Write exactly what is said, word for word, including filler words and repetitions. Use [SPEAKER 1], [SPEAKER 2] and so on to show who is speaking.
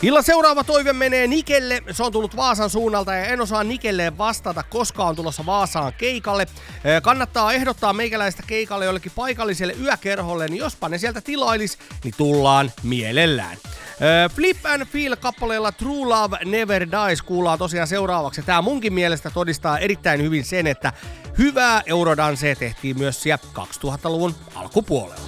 [SPEAKER 1] Illan seuraava toive menee Nikelle. Se on tullut Vaasan suunnalta ja en osaa Nikelle vastata, koska on tulossa Vaasaan keikalle. Kannattaa ehdottaa meikäläistä keikalle jollekin paikalliselle yökerholle, niin jospa ne sieltä tilailis, niin tullaan mielellään. Flip and Feel-kappaleella True Love Never Dies kuullaan tosiaan seuraavaksi. Tää munkin mielestä todistaa erittäin hyvin sen, että hyvää eurodansea tehtiin myös siellä kaksituhattaluvun alkupuolella.